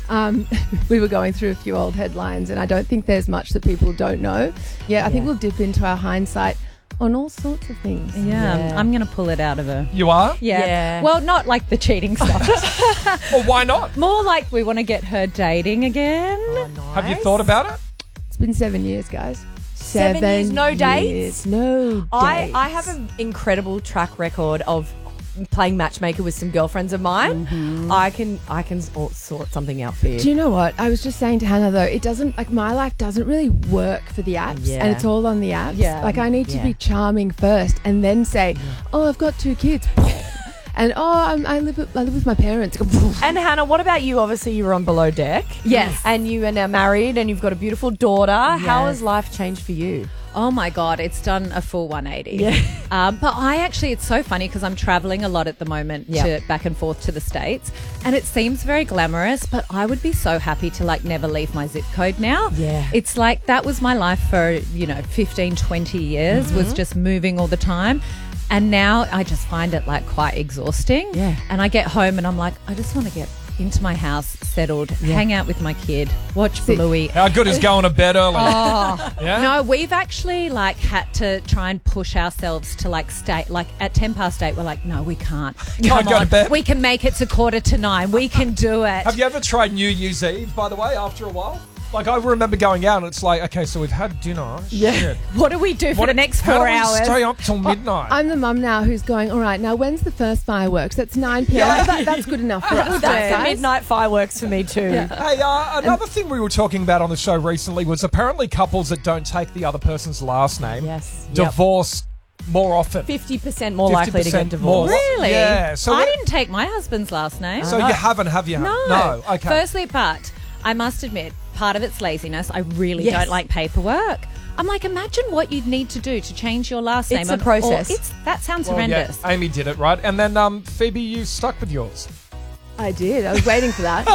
We were going through a few old headlines, and I don't think there's much that people don't know. Yeah, I think we'll dip into our hindsight on all sorts of things. Yeah. I'm going to pull it out of her. You are? Yeah. Well, not like the cheating stuff. Well, why not? More like we want to get her dating again. Oh, nice. Have you thought about it? It's been 7 years, guys. 7 years, no dates? No dates. I have an incredible track record of playing matchmaker with some girlfriends of mine. Mm-hmm. I can sort something out for you. Do you know what? I was just saying to Hannah, though, it doesn't, like, my life doesn't really work for the apps, Yeah. and it's all on the apps. Yeah. Like, I need to Yeah. be charming first and then say, oh, I've got 2 kids. And, I live with my parents. And Hannah, what about you? Obviously, you were on Below Deck. Yes. And you are now married and you've got a beautiful daughter. How has life changed for you? Oh my God, it's done a full 180. Yeah. But it's so funny because I'm traveling a lot at the moment back and forth to the States, and it seems very glamorous, but I would be so happy to like never leave my zip code now. Yeah. It's like that was my life for, 15, 20 years, was just moving all the time. And now I just find it like quite exhausting. Yeah. And I get home and I'm like, I just want to get into my house, settled, hang out with my kid, watch Bluey. How good is going to bed early? Yeah? No, we've actually like had to try and push ourselves to like stay, like at 8:10, we're like, no, we can't. Can't go to bed. We can make it to 8:45. We can do it. Have you ever tried New Year's Eve, by the way, after a while? Like, I remember going out and it's like, okay, so we've had dinner. Yeah. Shit. What do we do for the next 4 How do we hours? stay up till midnight? I'm the mum now who's going, all right, now when's the first fireworks? That's 9 p.m. That's good enough for us. That's the guys. midnight fireworks for me too. Hey, another thing we were talking about on the show recently was apparently couples that don't take the other person's last name divorce more often. 50% more likely to get 50% divorced. more. Really? Yeah. So I didn't take my husband's last name. So you haven't, have you? No. Okay. Firstly, but I must admit, part of it's laziness. I really Yes. don't like paperwork. I'm like, imagine what you'd need to do to change your last name. It's a process. That sounds Well, horrendous. yeah, Amy did it, right? And then, Phoebe, you stuck with yours. I did. I was waiting for that.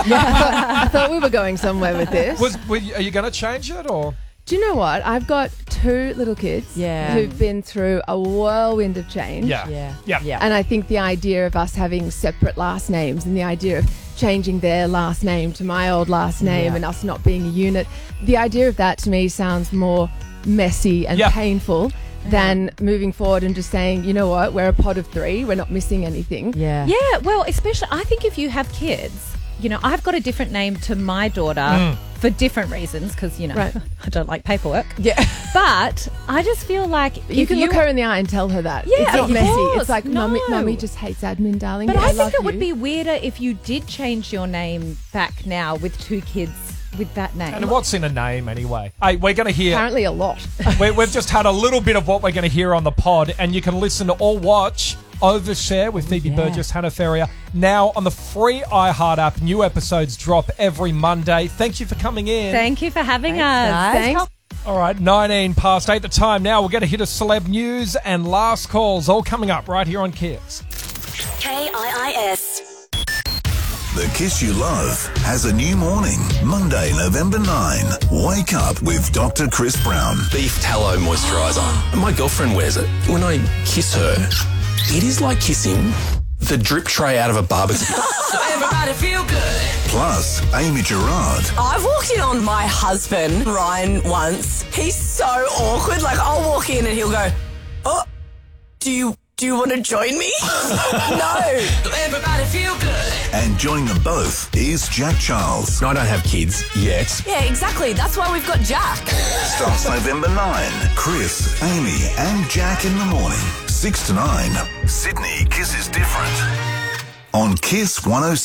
I thought we were going somewhere with this. Are you going to change it, or? Do you know what? I've got 2 little kids who've been through a whirlwind of change. Yeah. And I think the idea of us having separate last names and the idea of changing their last name to my old last name and us not being a unit, the idea of that to me sounds more messy and painful than moving forward and just saying, you know what, we're a pod of 3, we're not missing anything. Yeah, well, especially I think if you have kids, I've got a different name to my daughter for different reasons because, I don't like paperwork. Yeah. But I just feel like You can look her in the eye and tell her that. Yeah, it's not of messy. course. It's like, No. Mummy just hates admin, darling. But I love think it would you. be weirder if you did change your name back now with 2 kids with that name. And what's in a name, anyway? Hey, we're going to hear... Apparently a lot. We've just had a little bit of what we're going to hear on the pod, and you can listen to or watch Overshare with Phoebe Burgess, Hannah Ferrier, now on the free iHeart app. New episodes drop every Monday. Thank you for coming in. Thank you for having us. guys. Thanks. All right, 8:19 the time now. We're going to hit a celeb news and last calls, all coming up right here on Kiss. KIIS. The Kiss You Love has a new morning, Monday, November 9. Wake up with Dr. Chris Brown. Beef tallow moisturiser. My girlfriend wears it. When I kiss her, it is like kissing the drip tray out of a barbecue. So everybody feel good. Plus, Amy Gerard. I've walked in on my husband, Ryan, once. He's so awkward. Like, I'll walk in and he'll go, oh, do you want to join me? No. So everybody feel good. And joining them both is Jack Charles. I don't have kids yet. Yeah, exactly. That's why we've got Jack. Starts November 9. Chris, Amy, and Jack in the morning. 6 to 9. Sydney kisses different. On Kiss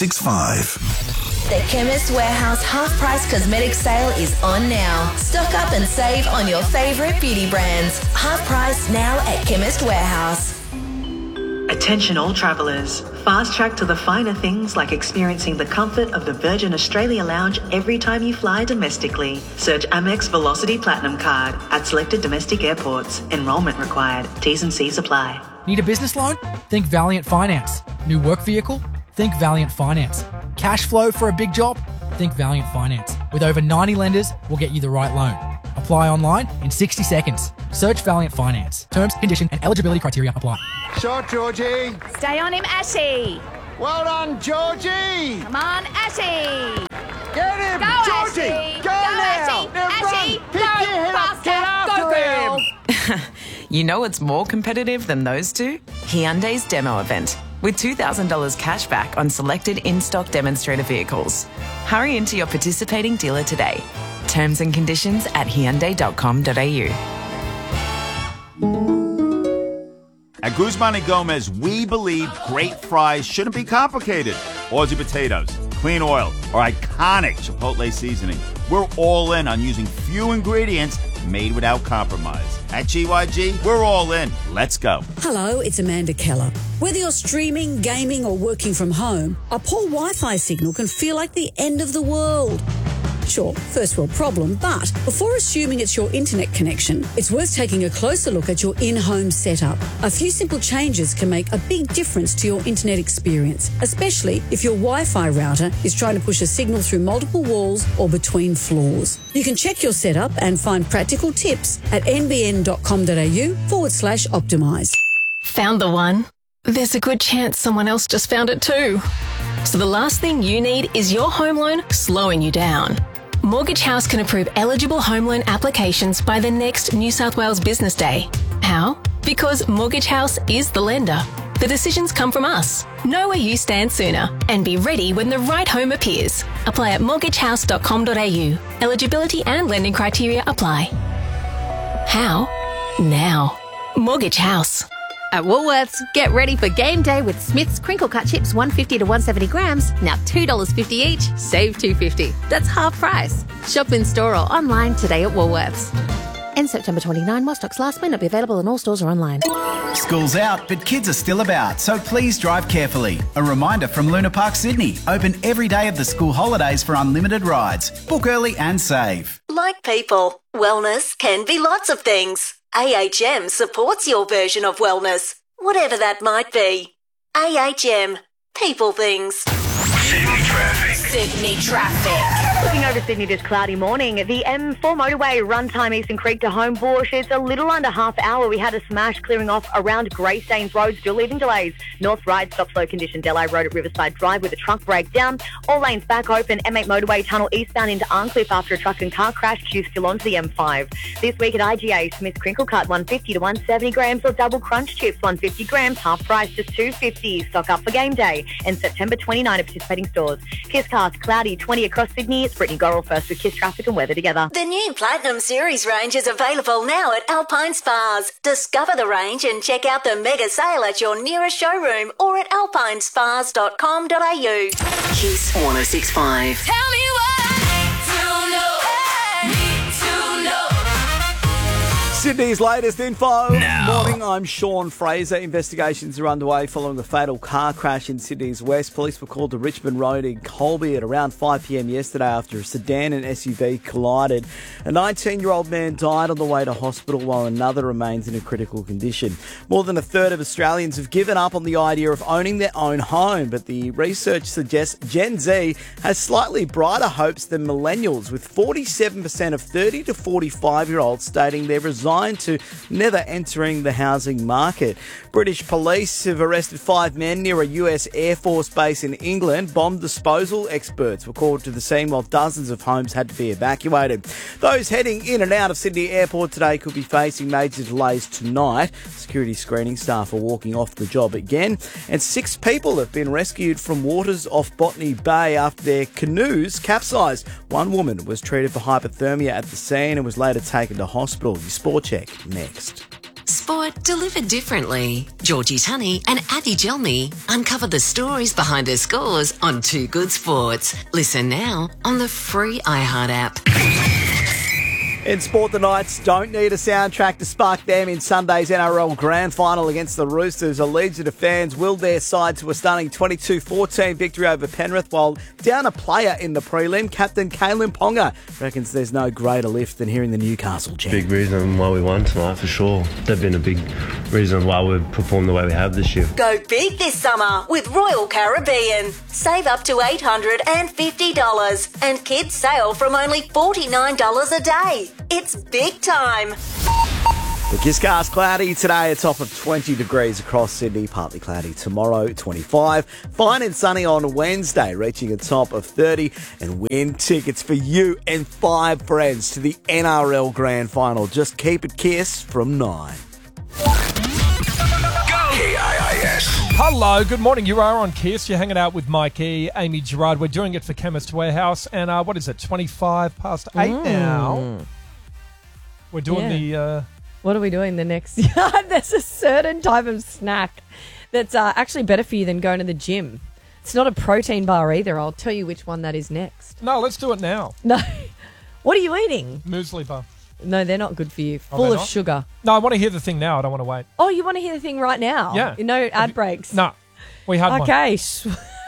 106.5. The Chemist Warehouse half-price cosmetic sale is on now. Stock up and save on your favourite beauty brands. Half price now at Chemist Warehouse. Attention all travellers. Fast track to the finer things like experiencing the comfort of the Virgin Australia Lounge every time you fly domestically. Search Amex Velocity Platinum Card at selected domestic airports. Enrolment required. T's and C's apply. Need a business loan? Think Valiant Finance. New work vehicle? Think Valiant Finance. Cash flow for a big job? Think Valiant Finance. With over 90 lenders, we'll get you the right loan. Apply online in 60 seconds. Search Valiant Finance. Terms, condition, and eligibility criteria apply. Shot, Georgie. Stay on him, Ashy. Well done, Georgie. Come on, Ashy. Get You know what's more competitive than those two? Hyundai's demo event, with $2,000 cash back on selected in-stock demonstrator vehicles. Hurry into your participating dealer today. Terms and conditions at hyundai.com.au. At Guzman and Gomez, we believe great fries shouldn't be complicated. Aussie potatoes, clean oil, or iconic Chipotle seasoning. We're all in on using few ingredients made without compromise. At GYG, we're all in. Let's go. Hello, it's Amanda Keller. Whether you're streaming, gaming, or working from home, a poor Wi-Fi signal can feel like the end of the world. Sure, first world problem, but before assuming it's your internet connection, it's worth taking a closer look at your in-home setup. A few simple changes can make a big difference to your internet experience, especially if your Wi-Fi router is trying to push a signal through multiple walls or between floors. You can check your setup and find practical tips at nbn.com.au/optimise. Found the one? There's a good chance someone else just found it too. So the last thing you need is your home loan slowing you down. Mortgage House can approve eligible home loan applications by the next New South Wales Business Day. How? Because Mortgage House is the lender. The decisions come from us. Know where you stand sooner and be ready when the right home appears. Apply at mortgagehouse.com.au. Eligibility and lending criteria apply. How? Now. Mortgage House. At Woolworths, get ready for game day with Smith's Crinkle Cut Chips 150 to 170 grams, now $2.50 each, save $2.50. That's half price. Shop in store or online today at Woolworths. End September 29, while stocks last, may not be available in all stores or online. School's out, but kids are still about, so please drive carefully. A reminder from Luna Park Sydney, open every day of the school holidays for unlimited rides. Book early and save. Like people, wellness can be lots of things. AHM supports your version of wellness, whatever that might be. AHM. People things. Sydney traffic. Sydney traffic. Looking over Sydney this cloudy morning, the M4 motorway runtime Eastern Creek to Homebush, it's a little under half hour. We had a smash clearing off around Greystanes Road, still leaving delays. North right, stop slow condition, Delay Road at Riverside Drive with a truck breakdown. All lanes back open, M8 motorway tunnel eastbound into Arncliffe after a truck and car crash, queue still onto the M5. This week at IGA, Smith's Crinkle Cut 150 to 170 grams or double crunch chips 150 grams, half price just $2.50. Stock up for game day and September 29 at participating stores. Kisscast, cloudy, 20 across Sydney. It's Brittany Gorrell first with Kiss Traffic and weather together. The new Platinum Series range is available now at Alpine Spas. Discover the range and check out the mega sale at your nearest showroom or at alpinespas.com.au. Kiss 106.5. Tell me what Sydney's latest info. Morning, I'm Sean Fraser. Investigations are underway following a fatal car crash in Sydney's west. Police were called to Richmond Road in Colby at around 5 p.m. yesterday after a sedan and SUV collided. A 19-year-old man died on the way to hospital while another remains in a critical condition. More than a third of Australians have given up on the idea of owning their own home, but the research suggests Gen Z has slightly brighter hopes than millennials, with 47% of 30 to 45-year-olds stating they're resigned to never entering the housing market. British police have arrested 5 men near a US Air Force base in England. Bomb disposal experts were called to the scene while dozens of homes had to be evacuated. Those heading in and out of Sydney Airport today could be facing major delays tonight. Security screening staff are walking off the job again, and 6 people have been rescued from waters off Botany Bay after their canoes capsized. One woman was treated for hypothermia at the scene and was later taken to hospital. Your Sport Check next. Sport delivered differently. Georgie Tunney and Abby Gelmy uncover the stories behind their scores on Too Good Sports. Listen now on the free iHeart app. In sport, the Knights don't need a soundtrack to spark them in Sunday's NRL Grand Final against the Roosters. A legion of fans willed their side to a stunning 22-14 victory over Penrith, while down a player in the prelim, captain Kalen Ponga reckons there's no greater lift than hearing the Newcastle chant. Big reason why we won tonight, for sure. They've been a big reason why we've performed the way we have this year. Go big this summer with Royal Caribbean. Save up to $850 and kids sail from only $49 a day. It's big time. The Kisscast cloudy today, a top of 20 degrees across Sydney, partly cloudy tomorrow, 25. Fine and sunny on Wednesday, reaching a top of 30. And win tickets for you and 5 friends to the NRL Grand Final. Just keep it Kiss from 9. Hello, good morning. You are on Kiss. You're hanging out with Mikey, Amy Gerard. We're doing it for Chemist Warehouse. And what is it, 25 past 8 now? We're doing the... What are we doing the next? There's a certain type of snack that's actually better for you than going to the gym. It's not a protein bar either. I'll tell you which one that is next. No, let's do it now. No. What are you eating? Muesli bar. No, they're not good for you. Full of sugar. No, I want to hear the thing now. I don't want to wait. Oh, you want to hear the thing right now? Yeah. No ad breaks? No. We had one. Okay. If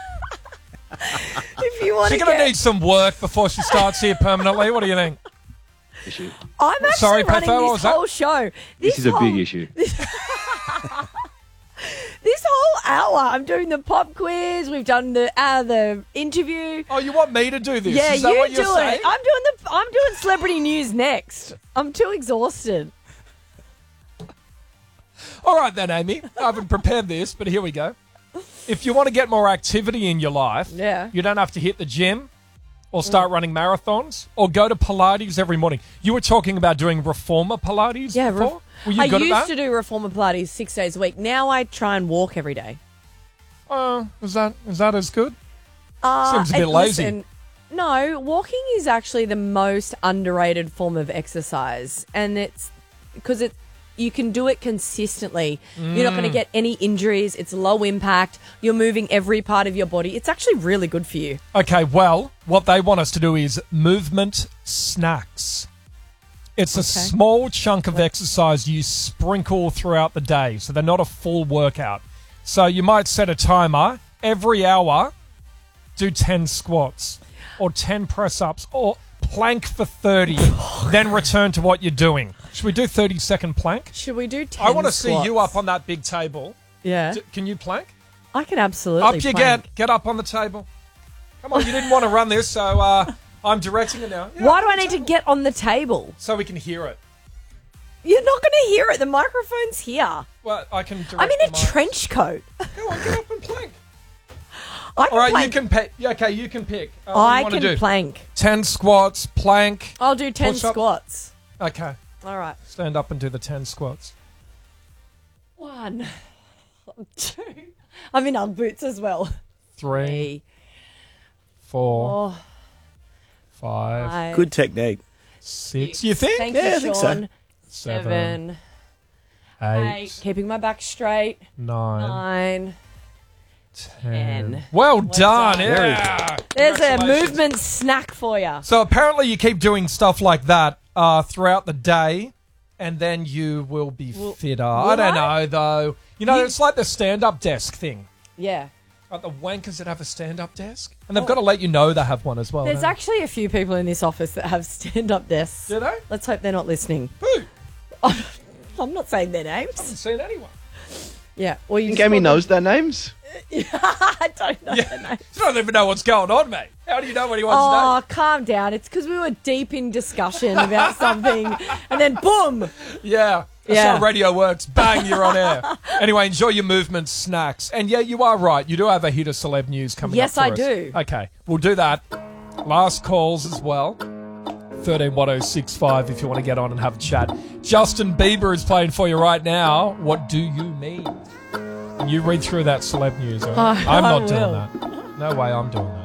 you want She's to going to need some work before she starts here permanently. What do you think? I'm actually Sorry, running Petho, this whole show. This is a big issue. This whole hour, I'm doing the pop quiz. We've done the interview. Oh, you want me to do this? Yeah, is that you what you're do saying? it. I'm doing celebrity news next. I'm too exhausted. All right then, Amy. I haven't prepared this, but here we go. If you want to get more activity in your life, you don't have to hit the gym or start running marathons or go to Pilates every morning. You were talking about doing Reformer Pilates before? Were you I good at used that? to do Reformer Pilates 6 days a week. Now I try and walk every day. Is that as good? Seems a bit lazy. Listen, no, walking is actually the most underrated form of exercise, and it's because you can do it consistently. You're not going to get any injuries. It's low impact. You're moving every part of your body. It's actually really good for you. Okay, well, what they want us to do is movement snacks. It's a small chunk of exercise you sprinkle throughout the day, so they're not a full workout. So you might set a timer. Every hour, do 10 squats or 10 press-ups or plank for 30, then return to what you're doing. Should we do 30-second plank? Should we do 10 I want to squats? see you up on that big table. Yeah. Can you plank? I can absolutely Up you plank. get up on the table. Come on, you didn't want to run this, so I'm directing it now. Why do I need to get on the table? So we can hear it. You're not going to hear it. The microphone's here. Well, I can direct I'm in a the mic. trench coat. Go on, get up and plank. I can All right, plank. you can pick. Okay, you can pick. What do I you wanna can do? plank. 10 squats, plank. I'll do 10 push-up. squats. Okay. All right. Stand up and do the 10 squats. 1, 2. I'm in Ugg boots as well. 3, 4, 5. Good technique. 6. You think? Thank Yeah, you, I think so. Sean. 7, 8. 8, Keeping my back straight. 9, 9. 10. Well done. done. Yeah. There's a Congratulations. movement snack for you. So apparently you keep doing stuff like that throughout the day, and then you will be fitter. I don't know, though. You know, it's like the stand-up desk thing. Yeah. Like the wankers that have a stand-up desk. And they've got to let you know they have one as well. There's don't they? actually a few people in this office that have stand-up desks. Do they? Let's hope they're not listening. Who? I'm not saying their names. I haven't seen anyone. Yeah. Well, you think just Amy want knows their names? I don't know their names. You don't even know what's going on, mate. How do you know anyone's Oh, name? calm down. It's because we were deep in discussion about something, and then boom. Yeah. That's Yeah. how radio works. Bang, you're on air. Anyway, enjoy your movement snacks. And yeah, you are right. You do have a hit of celeb news coming Yes, up for I us. do. Okay, we'll do that. Last calls as well. 131065 if you want to get on and have a chat. Justin Bieber is playing for you right now. What do you mean? And you read through that celeb news. All right? I'm I not doing will. that. No way I'm doing that.